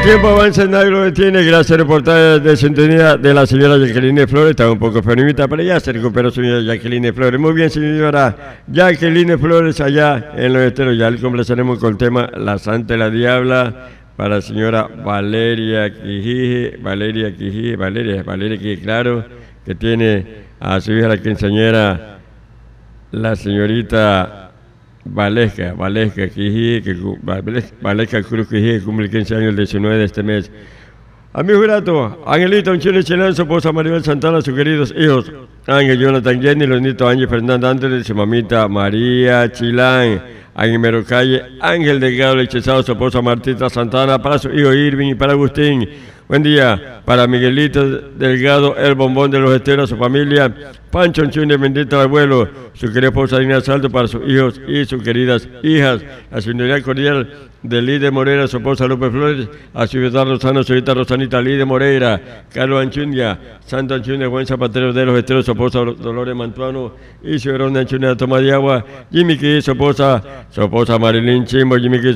tiempo avanza, nadie lo detiene. Gracias al reportaje de sintonía de la señora Jacqueline Flores. Estaba un poco enfermita, pero ya se recuperó señora Jacqueline Flores. Muy bien, señora Jacqueline Flores, allá en los esteros. Ya le complaceremos con el tema La Santa y la Diabla para la señora Valeria Quijije, claro, que tiene a su hija la quinceañera, la señorita Valesca Cruz Quijije, cumple 15 años el 19 de este mes. Amigo grato, Angelito, un chile chileno, su esposa Maribel Santana, sus queridos hijos, Ángel, Jonathan, Jenny, los nietos Ángel, Fernanda Andrés, su mamita María Chilán, Ángel Merocalle, Ángel Delgado Lechezado, su esposa Martita Santana, para su hijo Irving y para Agustín. Buen día para Miguelito Delgado, el bombón de los esteros, su familia, Pancho Anchune, bendito el abuelo, su querida esposa Dina Salto, para sus hijos y sus queridas hijas, la señoría cordial de Lide Moreira, su esposa López Flores, a su ciudad Rosano, señorita Rosanita Lide Moreira, Carlos Anchunia, Santo Anchunia, buen zapatero de los esteros, su esposa Dolores Mantuano y su hermana Anchunia, toma de agua, Jimmy Key, su esposa Marilyn Chimbo,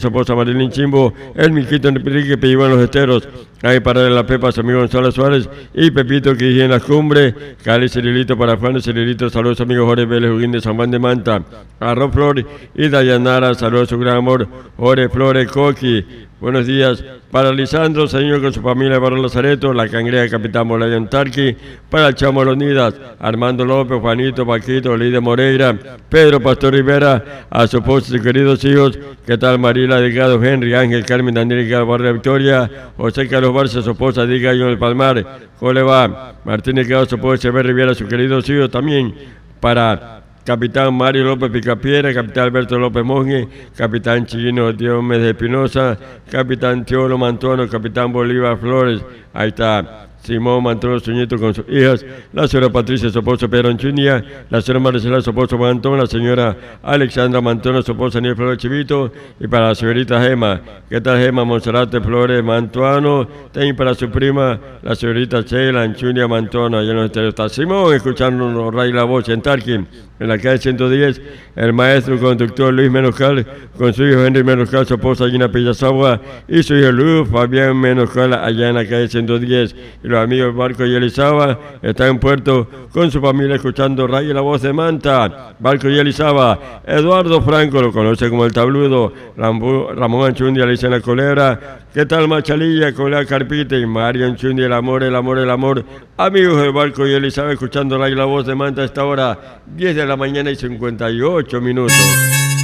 el Miquito Enrique Pelliguán en los esteros, ahí para la Pepa, su amigo Gonzalo Suárez y Pepito que en la cumbre, Cali Cirilito para Juan Cirilito, saludos amigo Jorge Vélez Juguín de San Juan de Manta, Arroz Flores y Dayanara, saludos a su gran amor, Jorge Flores Coqui. Buenos días para Lisandro, señor con su familia de Barón Lazareto, la cangreja Capitán Molayan Tarqui, para el Chamo Lonidas, Armando López, Juanito, Paquito, Lide Moreira, Pedro Pastor Rivera, a su esposa y sus queridos hijos, ¿qué tal Marila Delgado, Henry, Ángel, Carmen, Daniel Delgado, Barrio Victoria, José Carlos Barça, su esposa Diga en el Palmar, ¿cómo le va? Martín Delgado, su esposa Echever Rivera, sus queridos hijos también, para Capitán Mario López Picapiedra, Capitán Alberto López Monge, Capitán Chino Diomedes Espinosa, Capitán Teolo Mantuano, Capitán Bolívar Flores, ahí está Simón Mantuano, su nieto con sus hijas, la señora Patricia, su esposo Pedro Anchunia, la señora Maricela, su esposo Mantón, la señora Alexandra Mantuano, su esposa Daniel Flores Chivito, y para la señorita Gema, ¿qué tal Gema? Monserrate Flores Mantuano, también para su prima, la señorita Sheila Anchunia Mantuano, allá en los esteros está Simón, escuchando Ray La Voz en Tarquín, en la calle 110, el maestro conductor Luis Menoscal, con su hijo Henry Menoscal, su esposa Gina Pillazagua, y su hijo Luis Fabián Menoscal, allá en la calle 110, y los amigos Barco y Elizaba están en Puerto con su familia escuchando Radio La Voz de Manta. Barco y Elizaba, Eduardo Franco, lo conoce como el Tabludo, Ramón Anchundia le dice en la Colebra, ¿qué tal Machalilla, Colea Carpita y Mario Anchundia, el amor, amigos de Barco y Elizaba escuchando Radio La Voz de Manta a esta hora, 10 de la mañana y 58 minutos.